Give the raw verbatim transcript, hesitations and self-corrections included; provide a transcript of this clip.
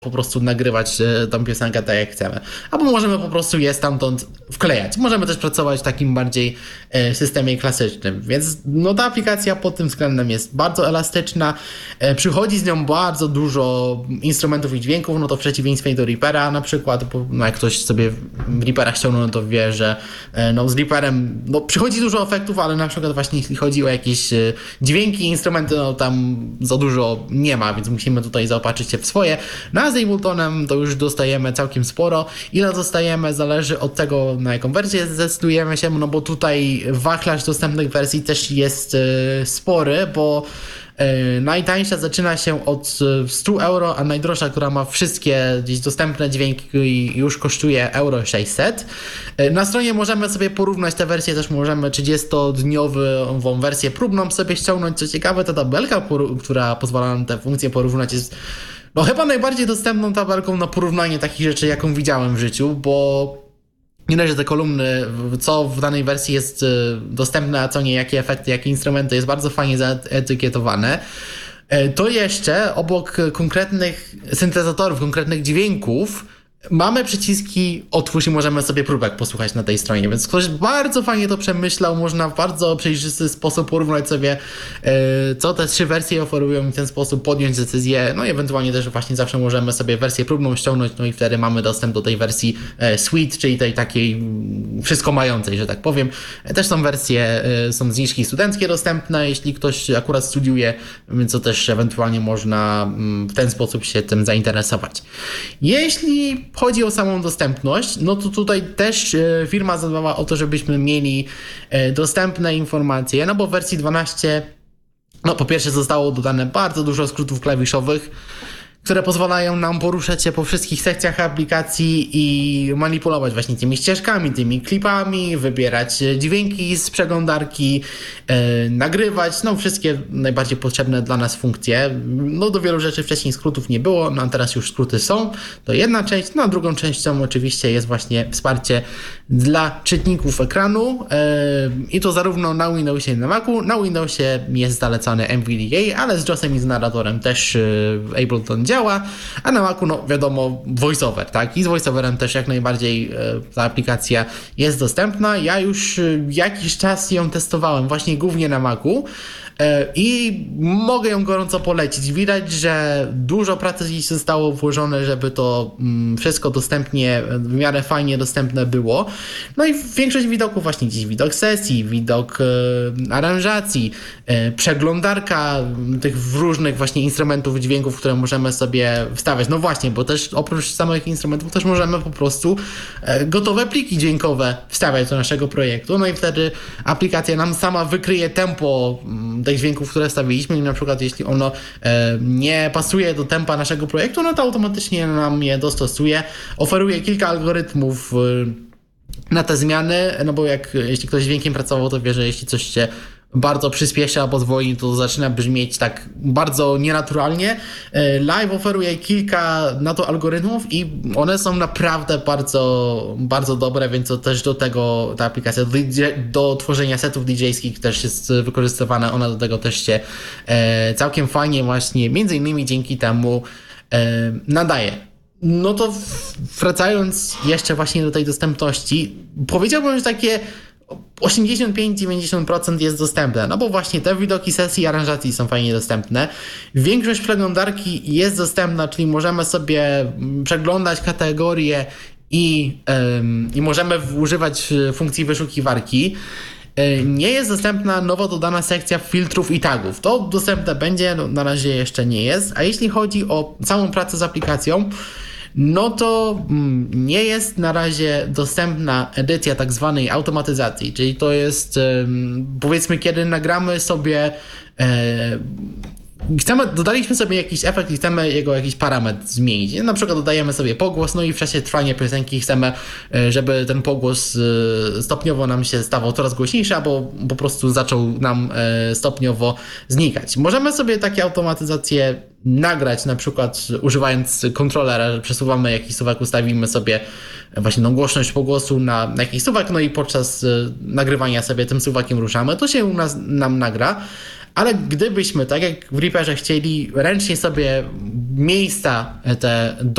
po prostu nagrywać e, tą piosenkę tak jak chcemy. Albo możemy po prostu je stamtąd wklejać. Możemy też pracować w takim bardziej e, systemie klasycznym. Więc no ta aplikacja pod tym względem jest bardzo elastyczna. E, przychodzi z nią bardzo dużo instrumentów i dźwięków, no to w przeciwieństwie do Reapera na przykład, bo no jak ktoś sobie w Reapera ściągnął, no to wie, że e, no z Reaperem no przychodzi dużo efektów, ale na przykład właśnie jeśli chodzi o jakieś e, dźwięki, instrumenty, no tam za dużo nie ma, więc musimy tutaj zaopatrzyć się w swoje. No z Abletonem to już dostajemy całkiem sporo. Ile dostajemy zależy od tego, na jaką wersję zdecydujemy się, no bo tutaj wachlarz dostępnych wersji też jest e, spory, bo e, najtańsza zaczyna się od stu euro, a najdroższa, która ma wszystkie gdzieś dostępne dźwięki, już kosztuje euro sześćset. E, na stronie możemy sobie porównać te wersje, też możemy trzydziestodniową wersję próbną sobie ściągnąć. Co ciekawe, ta tabelka, która pozwala nam te funkcje porównać, jest no chyba najbardziej dostępną tabelką na porównanie takich rzeczy, jaką widziałem w życiu, bo nie dość, że te kolumny, co w danej wersji jest dostępne, a co nie, jakie efekty, jakie instrumenty, jest bardzo fajnie zaetykietowane. To jeszcze obok konkretnych syntezatorów, konkretnych dźwięków mamy przyciski otwórz i możemy sobie próbek posłuchać na tej stronie, więc ktoś bardzo fajnie to przemyślał, można w bardzo przejrzysty sposób porównać sobie co te trzy wersje oferują i w ten sposób podjąć decyzję, no i ewentualnie też właśnie zawsze możemy sobie wersję próbną ściągnąć, no i wtedy mamy dostęp do tej wersji Suite, czyli tej takiej wszystko mającej, że tak powiem. Też są wersje, są zniżki studenckie dostępne, jeśli ktoś akurat studiuje, więc to też ewentualnie można w ten sposób się tym zainteresować. Jeśli chodzi o samą dostępność, no to tutaj też firma zadbała o to, żebyśmy mieli dostępne informacje, no bo w wersji dwanaście, no po pierwsze zostało dodane bardzo dużo skrótów klawiszowych, które pozwalają nam poruszać się po wszystkich sekcjach aplikacji i manipulować właśnie tymi ścieżkami, tymi klipami, wybierać dźwięki z przeglądarki, yy, nagrywać, no wszystkie najbardziej potrzebne dla nas funkcje. No do wielu rzeczy wcześniej skrótów nie było, no a teraz już skróty są. To jedna część, no a drugą częścią oczywiście jest właśnie wsparcie dla czytników ekranu yy, i to zarówno na Windowsie, jak i na Macu. Na Windowsie jest zalecany M V D A, ale z JAWSem i z narratorem też yy, Ableton działa, a na Macu, no wiadomo, VoiceOver, tak? I z VoiceOverem też jak najbardziej e, ta aplikacja jest dostępna. Ja już e, jakiś czas ją testowałem, właśnie głównie na Macu e, i mogę ją gorąco polecić. Widać, że dużo pracy zostało włożone, żeby to mm, wszystko dostępnie, w miarę fajnie dostępne było. No i większość widoków, właśnie gdzieś widok sesji, widok e, aranżacji, e, przeglądarka tych różnych właśnie instrumentów, dźwięków, które możemy sobie wstawiać. No właśnie, bo też oprócz samych instrumentów też możemy po prostu e, gotowe pliki dźwiękowe wstawiać do naszego projektu. No i wtedy aplikacja nam sama wykryje tempo m, tych dźwięków, które wstawiliśmy i na przykład jeśli ono e, nie pasuje do tempa naszego projektu, no to automatycznie nam je dostosuje. Oferuje kilka algorytmów e, na te zmiany, no bo jak jeśli ktoś z dźwiękiem pracował, to wie, że jeśli coś się bardzo przyspiesza, pozwoli, to zaczyna brzmieć tak bardzo nienaturalnie. Live oferuje kilka na to algorytmów i one są naprawdę bardzo, bardzo dobre, więc to też do tego ta aplikacja do, do tworzenia setów D J-skich też jest wykorzystywana, ona do tego też się e, całkiem fajnie właśnie, między innymi dzięki temu e, nadaje. No to wracając jeszcze właśnie do tej dostępności, powiedziałbym, że takie osiemdziesiąt pięć do dziewięćdziesięciu procent jest dostępne, no bo właśnie te widoki sesji i aranżacji są fajnie dostępne. Większość przeglądarki jest dostępna, czyli możemy sobie przeglądać kategorie i, ym, i możemy używać funkcji wyszukiwarki. Nie jest dostępna nowo dodana sekcja filtrów i tagów. To dostępne będzie, no na razie jeszcze nie jest. A jeśli chodzi o całą pracę z aplikacją, no to nie jest na razie dostępna edycja tak zwanej automatyzacji, czyli to jest powiedzmy, kiedy nagramy sobie chcemy, dodaliśmy sobie jakiś efekt i chcemy jego jakiś parametr zmienić. Na przykład dodajemy sobie pogłos, no i w czasie trwania piosenki chcemy, żeby ten pogłos stopniowo nam się stawał coraz głośniejszy, albo po prostu zaczął nam stopniowo znikać. Możemy sobie takie automatyzacje nagrać, na przykład używając kontrolera, że przesuwamy jakiś suwak, ustawimy sobie właśnie tą głośność pogłosu na, na jakiś suwak, no i podczas nagrywania sobie tym suwakiem ruszamy. To się u nas nam nagra. Ale gdybyśmy, tak jak w Reaperze, chcieli ręcznie sobie miejsca te